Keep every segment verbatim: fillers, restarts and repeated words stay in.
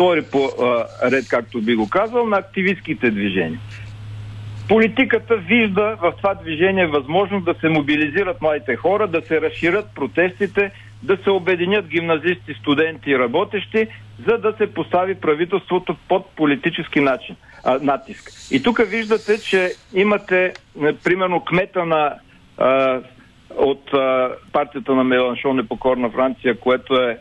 втори по а, ред, както би го казал, на активистските движения. Политиката вижда в това движение възможност да се мобилизират младите хора, да се разширят протестите, да се обединят гимназисти, студенти и работещи, за да се постави правителството под политически начин, а, натиск. И тук виждате, че имате, примерно, кмета на, а, от а, партията на Меланшон Непокорна Франция, което е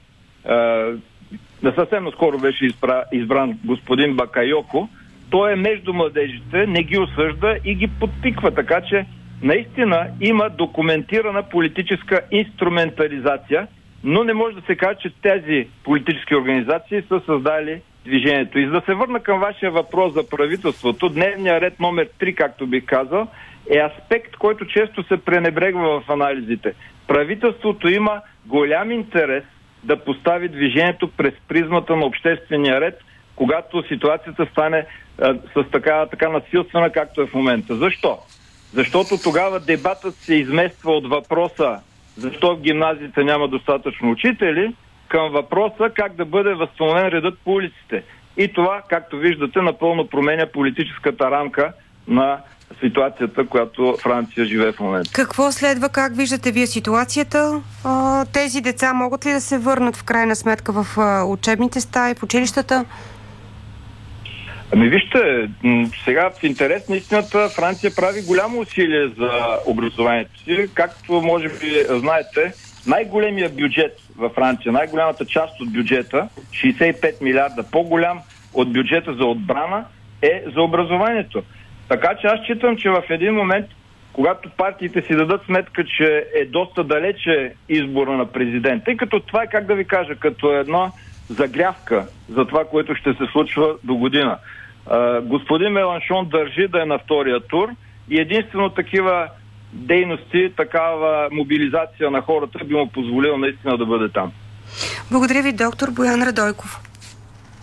а, съвсем скоро беше избра, избран господин Бакайоко. Той е между младежите, не ги осъжда и ги подпиква, така че наистина има документирана политическа инструментализация, но не може да се каже, че тези политически организации са създали движението. И за да се върна към вашия въпрос за правителството, дневният ред номер три, както бих казал, е аспект, който често се пренебрегва в анализите. Правителството има голям интерес да постави движението през призмата на обществения ред, когато ситуацията стане а, с така, така насилствена, както е в момента. Защо? Защото тогава дебатът се измества от въпроса защо в гимназиите няма достатъчно учители, към въпроса как да бъде възстановен редът по улиците. И това, както виждате, напълно променя политическата рамка на ситуацията, която Франция живее в момента. Какво следва? Как виждате вие ситуацията? Тези деца могат ли да се върнат в крайна сметка в учебните стаи, в училищата? Ами вижте, сега в интерес на истината Франция прави голямо усилие за образованието си. Както може би знаете, най-големия бюджет във Франция, най-голямата част от бюджета, шейсет и пет милиарда, по-голям от бюджета за отбрана, е за образованието. Така че аз считам, че в един момент, когато партиите си дадат сметка, че е доста далече избора на президента, тъй като това е, как да ви кажа, като една загрявка за това, което ще се случва до година. Uh, господин Меланшон държи да е на втория тур и единствено такива дейности, такава мобилизация на хората би му позволила наистина да бъде там. Благодаря ви, доктор Боян Радойков.